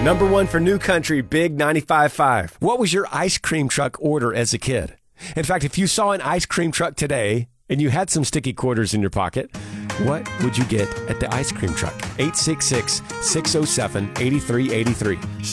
Number one for New Country, Big 95.5. What was your ice cream truck order as a kid? In fact, if you saw an ice cream truck today and you had some sticky quarters in your pocket, what would you get at the ice cream truck? 866-607-8383.